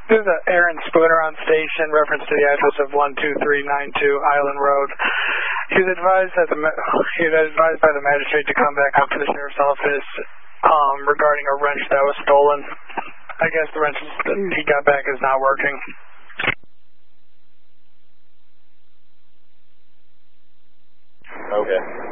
This is Aaron Spooner on station, reference to the address of 12392 Island Road. He was advised by the magistrate to come back up to the sheriff's office regarding a wrench that was stolen. I guess the wrench that he got back is not working. Okay.